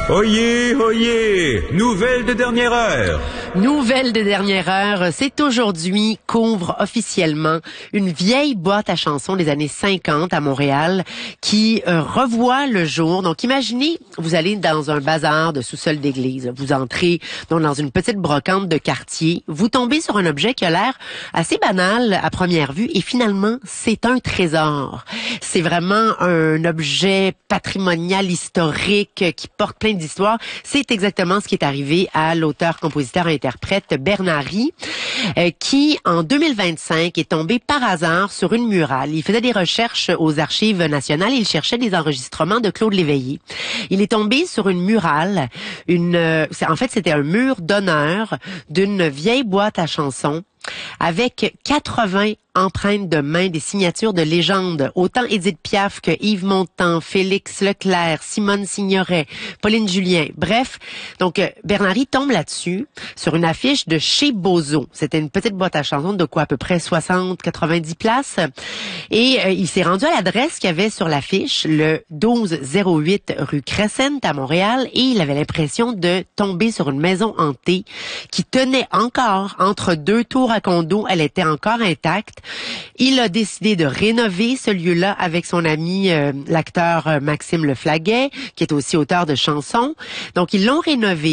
Oyez, oyez, nouvelle de dernière heure. Nouvelle de dernière heure, c'est aujourd'hui qu'ouvre officiellement une vieille boîte à chansons des années 50 à Montréal qui revoit le jour. Donc imaginez, vous allez dans un bazar de sous-sol d'église, vous entrez donc dans une petite brocante de quartier, vous tombez sur un objet qui a l'air assez banal à première vue et finalement c'est un trésor. C'est vraiment un objet patrimonial historique qui porte plein d'histoires. C'est exactement ce qui est arrivé à l'auteur-compositeur-interprète Bernard-Rie, qui, en 2025, est tombé par hasard sur une murale. Il faisait des recherches aux Archives nationales et il cherchait des enregistrements de Claude Léveillé. Il est tombé sur une murale, en fait, c'était un mur d'honneur d'une vieille boîte à chansons avec 80 empreintes de main, des signatures de légendes, autant Édith Piaf que Yves Montand, Félix Leclerc, Simone Signoret, Pauline Julien. Bref, donc Bernard-Rie tombe là-dessus sur une affiche de chez Bozo. C'était une petite boîte à chansons de quoi à peu près 60-90 places. Et il s'est rendu à l'adresse qu'il y avait sur l'affiche, le 1208 rue Crescent à Montréal, et il avait l'impression de tomber sur une maison hantée qui tenait encore entre deux tours à condo. Elle était encore intacte. Il a décidé de rénover ce lieu-là avec son ami, l'acteur Maxime Leflaguet, qui est aussi auteur de chansons. Donc, ils l'ont rénové.